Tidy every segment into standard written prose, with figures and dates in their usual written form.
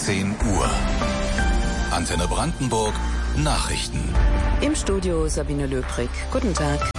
10 Uhr. Antenne Brandenburg Nachrichten. Im Studio Sabine Löbrig. Guten Tag.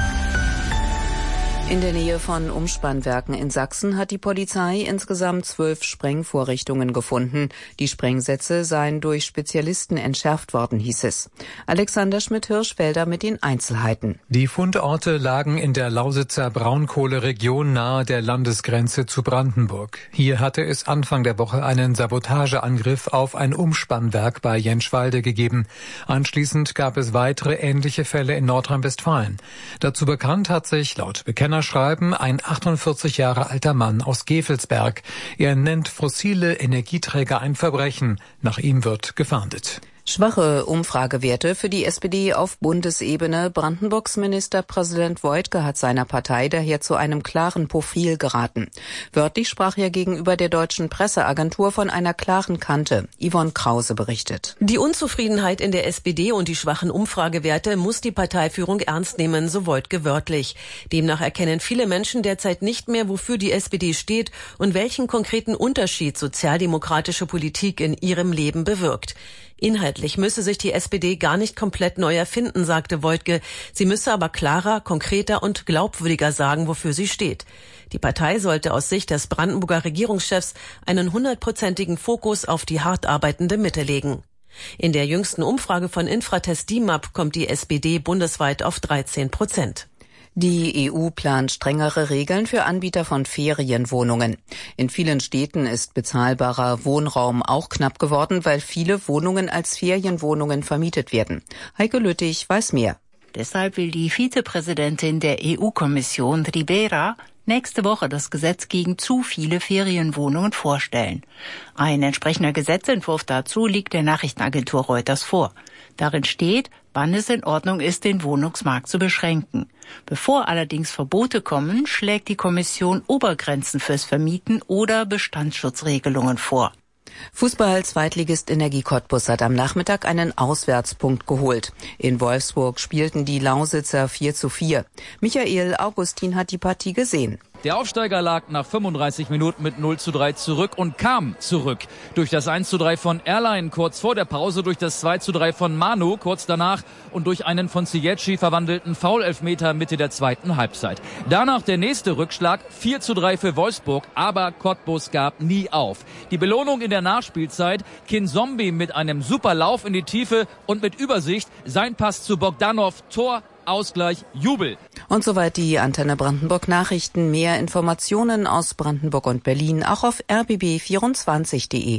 In der Nähe von Umspannwerken in Sachsen hat die Polizei insgesamt 12 Sprengvorrichtungen gefunden. Die Sprengsätze seien durch Spezialisten entschärft worden, hieß es. Alexander Schmidt-Hirschfelder mit den Einzelheiten. Die Fundorte lagen in der Lausitzer Braunkohleregion nahe der Landesgrenze zu Brandenburg. Hier hatte es Anfang der Woche einen Sabotageangriff auf ein Umspannwerk bei Jenschwalde gegeben. Anschließend gab es weitere ähnliche Fälle in Nordrhein-Westfalen. Dazu bekannt hat sich laut Bekenner schreiben ein 48 Jahre alter Mann aus Gevelsberg. Er nennt fossile Energieträger ein Verbrechen. Nach ihm wird gefahndet. Schwache Umfragewerte für die SPD auf Bundesebene. Brandenburgs Ministerpräsident Woidke hat seiner Partei daher zu einem klaren Profil geraten. Wörtlich sprach er gegenüber der deutschen Presseagentur von einer klaren Kante. Yvonne Krause berichtet. Die Unzufriedenheit in der SPD und die schwachen Umfragewerte muss die Parteiführung ernst nehmen, so Woidke wörtlich. Demnach erkennen viele Menschen derzeit nicht mehr, wofür die SPD steht und welchen konkreten Unterschied sozialdemokratische Politik in ihrem Leben bewirkt. Inhaltlich müsse sich die SPD gar nicht komplett neu erfinden, sagte Woidke. Sie müsse aber klarer, konkreter und glaubwürdiger sagen, wofür sie steht. Die Partei sollte aus Sicht des Brandenburger Regierungschefs einen 100%igen Fokus auf die hart arbeitende Mitte legen. In der jüngsten Umfrage von Infratest DIMAP kommt die SPD bundesweit auf 13%. Die EU plant strengere Regeln für Anbieter von Ferienwohnungen. In vielen Städten ist bezahlbarer Wohnraum auch knapp geworden, weil viele Wohnungen als Ferienwohnungen vermietet werden. Heike Lüttich weiß mehr. Deshalb will die Vizepräsidentin der EU-Kommission, Ribera, nächste Woche das Gesetz gegen zu viele Ferienwohnungen vorstellen. Ein entsprechender Gesetzentwurf dazu liegt der Nachrichtenagentur Reuters vor. Darin steht, wann es in Ordnung ist, den Wohnungsmarkt zu beschränken. Bevor allerdings Verbote kommen, schlägt die Kommission Obergrenzen fürs Vermieten oder Bestandsschutzregelungen vor. Fußball-Zweitligist Energie Cottbus hat am Nachmittag einen Auswärtspunkt geholt. In Wolfsburg spielten die Lausitzer 4:4. Michael Augustin hat die Partie gesehen. Der Aufsteiger lag nach 35 Minuten mit 0:3 zurück und kam zurück. Durch das 1:3 von Erlein kurz vor der Pause, durch das 2:3 von Manu kurz danach und durch einen von Ziyech verwandelten Foul-Elfmeter Mitte der zweiten Halbzeit. Danach der nächste Rückschlag, 4:3 für Wolfsburg, aber Cottbus gab nie auf. Die Belohnung in der Nachspielzeit, Kinzombie mit einem super Lauf in die Tiefe und mit Übersicht, sein Pass zu Bogdanov, Tor, Ausgleich, Jubel. Und soweit die Antenne Brandenburg Nachrichten. Mehr Informationen aus Brandenburg und Berlin auch auf rbb24.de.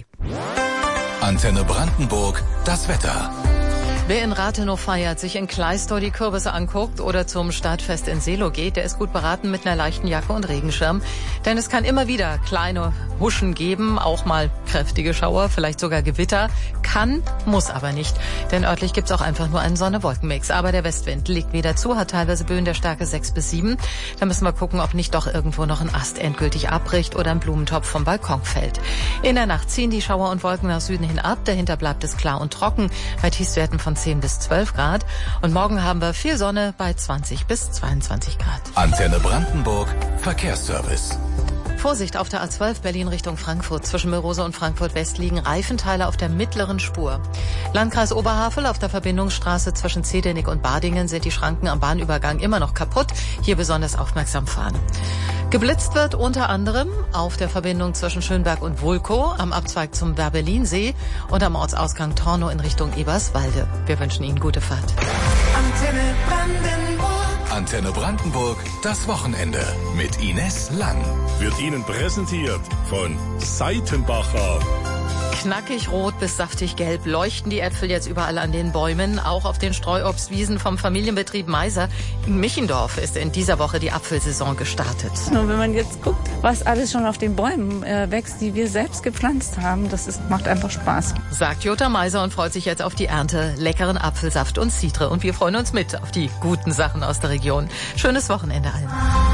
Antenne Brandenburg, das Wetter. Wer in Rathenow feiert, sich in Kleistor die Kürbisse anguckt oder zum Stadtfest in Seelow geht, der ist gut beraten mit einer leichten Jacke und Regenschirm. Denn es kann immer wieder kleine Huschen geben, auch mal kräftige Schauer, vielleicht sogar Gewitter. Kann, muss aber nicht. Denn örtlich gibt's auch einfach nur einen Sonne-Wolken-Mix. Aber der Westwind legt wieder zu, hat teilweise Böen der Stärke 6 bis 7. Da müssen wir gucken, ob nicht doch irgendwo noch ein Ast endgültig abbricht oder ein Blumentopf vom Balkon fällt. In der Nacht ziehen die Schauer und Wolken nach Süden hin ab. Dahinter bleibt es klar und trocken bei Tiefstwerten von 10 bis 12 Grad. Und morgen haben wir viel Sonne bei 20 bis 22 Grad. Antenne Brandenburg, Verkehrsservice. Vorsicht auf der A12 Berlin Richtung Frankfurt. Zwischen Mörose und Frankfurt West liegen Reifenteile auf der mittleren Spur. Landkreis Oberhavel auf der Verbindungsstraße zwischen Zedernick und Badingen sind die Schranken am Bahnübergang immer noch kaputt. Hier besonders aufmerksam fahren. Geblitzt wird unter anderem auf der Verbindung zwischen Schönberg und Wulkow, am Abzweig zum Werbelinsee und am Ortsausgang Tornow in Richtung Eberswalde. Wir wünschen Ihnen gute Fahrt. Antenne Brandenburg. Antenne Brandenburg, das Wochenende mit Ines Lang. Wird Ihnen präsentiert von Seitenbacher. Knackig rot bis saftig gelb leuchten die Äpfel jetzt überall an den Bäumen. Auch auf den Streuobstwiesen vom Familienbetrieb Meiser in Michendorf ist in dieser Woche die Apfelsaison gestartet. Und wenn man jetzt guckt, was alles schon auf den Bäumen wächst, die wir selbst gepflanzt haben, macht einfach Spaß. Sagt Jutta Meiser und freut sich jetzt auf die Ernte, leckeren Apfelsaft und Citre. Und wir freuen uns mit auf die guten Sachen aus der Region. Schönes Wochenende allen.